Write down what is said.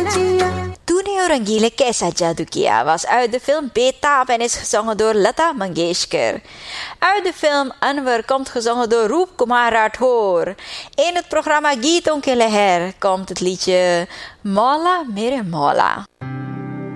Tune और रंगीले कैसा जादू किया was uit de film Betab en is gezongen door Lata Mangeshkar. Uit de film Anwar komt gezongen door Roop Kumar Rathore. In het programma Geeton ke Leher komt het liedje Mola Mere Mola.